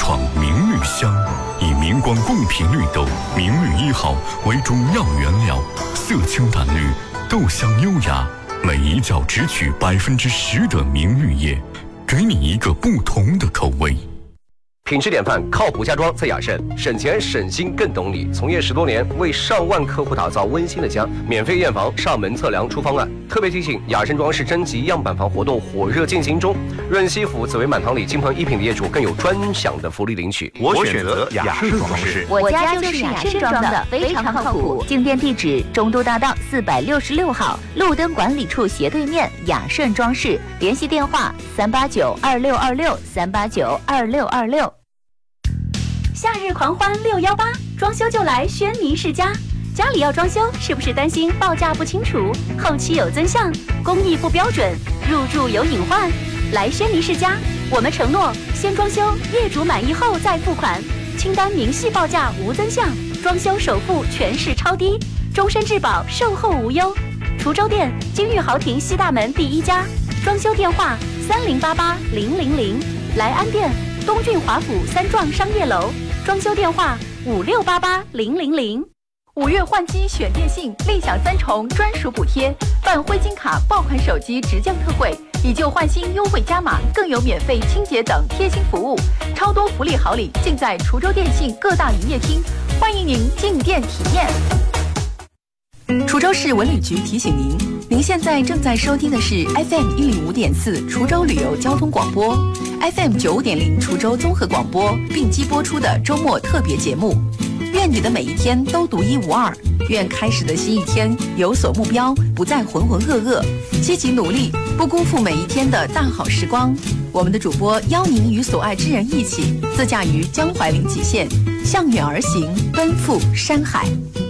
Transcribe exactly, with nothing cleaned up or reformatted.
创明绿香，以明光贡品绿豆明绿一号为中药原料，色清淡绿，豆香优雅，每一角只取百分之十的明绿叶，给你一个不同的口味。 品质典范，靠谱家装在雅盛，省钱省心更懂你。从业十多年，为上万客户打造温馨的家，免费验房、上门测量、出方案。特别提醒，雅盛装饰征集样板房活动火热进行中，润西府紫薇满堂里金鹏一品的业主更有专享的福利领取。 我选择雅盛装饰， 我家就是雅盛装的，非常靠谱。进店地址：中都大道四百六十六号，路灯管理处斜对面，雅盛装饰。联系电话：三八九二六二六三八九二六二六。 夏日狂欢六幺八，装修就来轩尼世家。家里要装修，是不是担心报价不清楚、后期有增项、工艺不标准、入住有隐患？来轩尼世家，我们承诺先装修，业主满意后再付款，清单明细报价无增项，装修首付全是超低，终身质保，售后无忧。滁州店金玉豪庭西大门第一家，装修电话三零八八零零零。来安店东郡华府三幢商业楼。装修电话五六八八零零零。 五月换机选电信，立享三重专属补贴，办灰金卡爆款手机直降特惠，以旧换新优惠加码，更有免费清洁等贴心服务，超多福利好礼尽在滁州电信各大营业厅，欢迎您进店体验。滁州市文旅局提醒您，您现在正在收听的是 F M 一零五点四滁州旅游交通广播 ，F M 九五点零滁州综合广播并机播出的周末特别节目。愿你的每一天都独一无二，愿开始的新一天有所目标，不再浑浑噩噩，积极努力，不辜负每一天的大好时光。我们的主播邀您与所爱之人一起，自驾于江淮临济县，向远而行，奔赴山海。